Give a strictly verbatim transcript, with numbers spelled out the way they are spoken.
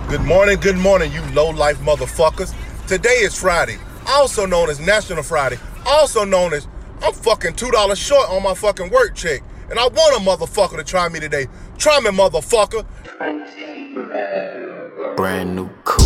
Good morning, good morning, you low-life motherfuckers. Today is Friday, also known as National Friday, also known as I'm fucking two dollars short on my fucking work check. And I want a motherfucker to try me today. Try me, motherfucker. Brand new coupe.